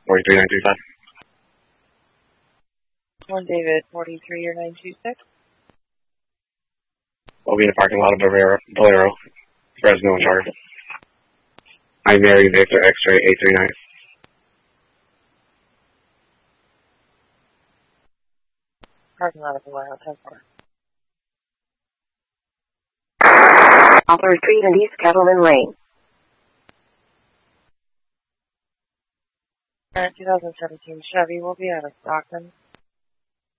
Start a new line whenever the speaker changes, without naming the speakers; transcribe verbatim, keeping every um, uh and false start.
forty-three nine two five.
One David, forty-three or nine two six.
We'll be in the parking lot of Bolero, Bolero Fresno and Charter. I'm Mary Victor X-ray eight three nine.
Parking lot of Bolero, ten four.
Alpha Retreat and East Kettleman Lane.
Current two thousand seventeen Chevy will be out of Stockton.